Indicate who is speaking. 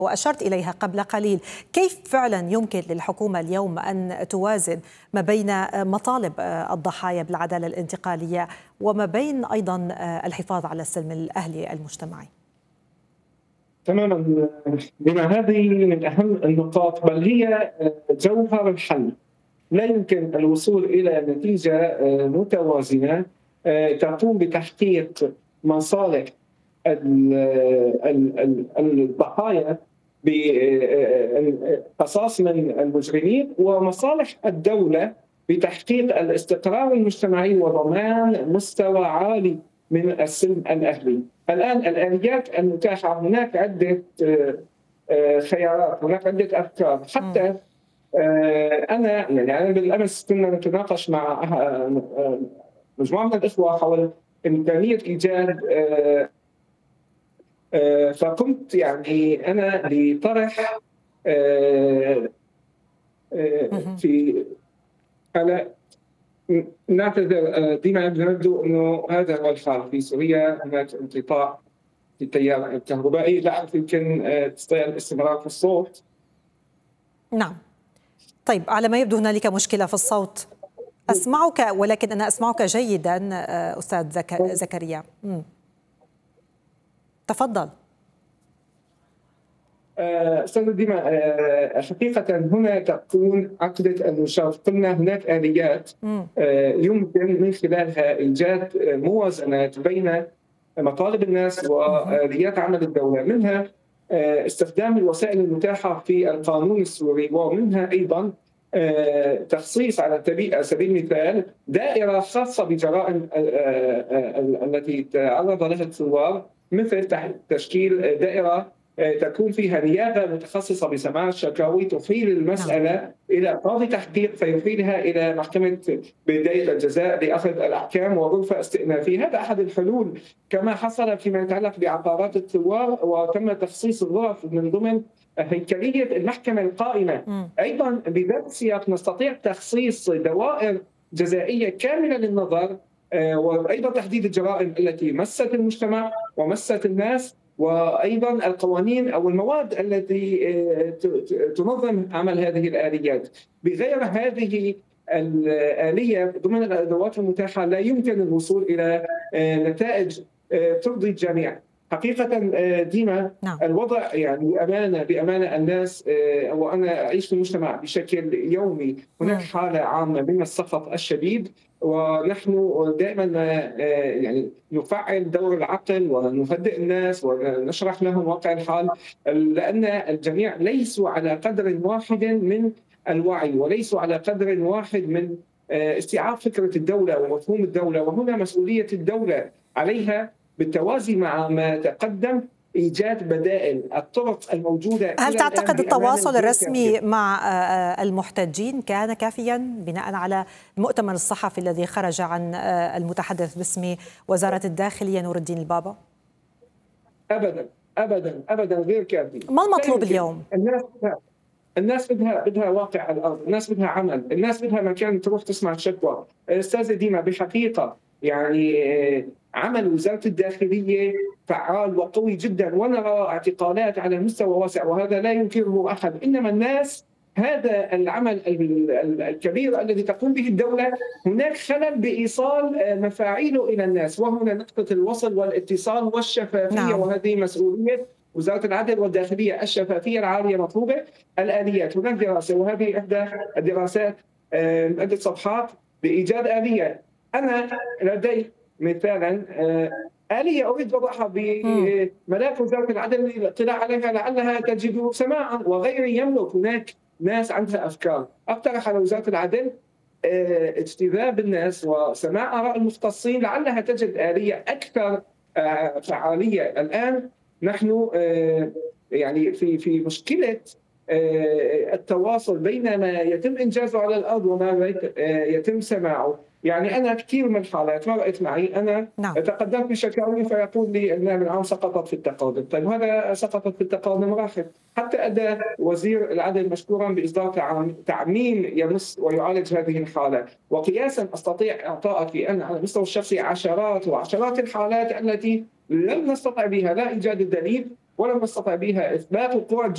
Speaker 1: وأشرت إليها قبل قليل. كيف فعلا يمكن للحكومة اليوم أن توازن ما بين مطالب الضحايا بالعدالة الانتقالية وما بين أيضا الحفاظ على السلم الأهلي المجتمعي؟
Speaker 2: تماما بما هذه من أهم النقاط، بل هي جوهر الحل. لا يمكن الوصول إلى نتيجة متوازنة تقوم بتحقيق مصالح الضحايا بقصاص من المجرمين ومصالح الدولة بتحقيق الاستقرار المجتمعي وضمان مستوى عالي من السلم الأهلي. الآن الآليات المتاحة، هناك عدة خيارات، هناك عدة أفكار. حتى أنا بالأمس كنا نتناقش مع مجموعة من الإخوة حول إمكانية إيجاد فقمت أنا بطرح في على نعتذر ديما نبدو أنه هذا هو الحال في سوريا. هناك انقطاع في التيار الكهربائي، لا أعرف يمكن تستطيع الاستمرار في الصوت.
Speaker 1: نعم، طيب، على ما يبدو هنالك مشكلة في الصوت. أسمعك، ولكن أنا أسمعك جيدا أستاذ زكريا. تفضل.
Speaker 2: أستاذ ديما، حقيقة هنا تكون عقدة المشاركة. قلنا هناك آليات يمكن من خلالها إيجاد موازنات بين مطالب الناس وآليات عمل الدولة، منها استخدام الوسائل المتاحة في القانون السوري، ومنها أيضا تخصيص على سبيل المثال دائرة خاصة بجرائم التي تعرض لها الثوار، مثل تشكيل دائرة تكون فيها نيابة متخصصة بسماع الشكاوي، تحيل المسألة إلى قاضي تحقيق فيحيلها إلى محكمة بداية الجزاء لأخذ الأحكام وغرفة استئنافية. هذا أحد الحلول، كما حصل فيما يتعلق بعقارات الثوار وتم تخصيص الغرف من ضمن هيكلية المحكمة القائمة. أيضا بذات السياق نستطيع تخصيص دوائر جزائية كاملة للنظر، وأيضا تحديد الجرائم التي مست المجتمع ومست الناس، وأيضا القوانين أو المواد التي تنظم عمل هذه الآليات. بغير هذه الآلية ضمن الأدوات المتاحة لا يمكن الوصول إلى نتائج ترضي الجميع. حقيقة ديما الوضع بأمانة الناس، وأنا أعيش في المجتمع بشكل يومي، هناك حالة عامة من السخط الشديد، ونحن دائما نفعل دور العقل ونهدئ الناس ونشرح لهم واقع الحال، لأن الجميع ليسوا على قدر واحد من الوعي وليسوا على قدر واحد من استيعاب فكرة الدولة ومفهوم الدولة. وهنا مسؤولية الدولة عليها بالتوازي مع ما تقدم إيجاد بدائل الطرق الموجودة.
Speaker 1: هل تعتقد التواصل الرسمي مع المحتجين كان كافيا بناء على المؤتمر الصحفي الذي خرج عن المتحدث باسم وزارة الداخلية نور الدين البابا؟
Speaker 2: أبدا أبدا أبدا غير كافي.
Speaker 1: ما المطلوب اليوم؟
Speaker 2: الناس بدها واقع على الأرض، الناس بدها عمل، الناس بدها مكان تروح تسمع الشكوى. أستاذة ديما، بحقيقة عمل وزارة الداخلية فعال وقوي جدا، ونرى اعتقالات على مستوى واسع وهذا لا ينكره أحد. إنما الناس، هذا العمل الكبير الذي تقوم به الدولة، هناك خلل بإيصال مفاعيله إلى الناس، وهنا نقطة الوصل والاتصال والشفافية. وهذه مسؤولية وزارة العدل والداخلية. الشفافية العالية مطلوبة. الآليات، هناك دراسة وهذه إحدى الدراسات عدة صفحات بإيجاد آلية. أنا لدي مثالا آلية أريد وضعها بملف وزارة العدل للاطلاع عليها لعلها تجد سماعا، وغيري يملك. هناك ناس عندها أفكار. أقترح على وزارة العدل اجتذاب الناس وسماع آراء المختصين لعلها تجد آلية أكثر فعالية. الآن نحن في مشكلة التواصل بين ما يتم إنجازه على الأرض وما يتم سماعه. أنا كثير من الحالات مرقت معي، أنا تقدمت بشكاوي فيقول لي أن العام سقطت في التقادم. طيب هذا سقطت في التقادم راحت، حتى أدى وزير العدل مشكورا بإصدار تعميم يمس ويعالج هذه الحالة. وقياسا أستطيع إعطائك أنا على المستوى الشخصي عشرات وعشرات الحالات التي لم نستطع بها لا إيجاد الدليل ولم نستطع بها إثبات القوى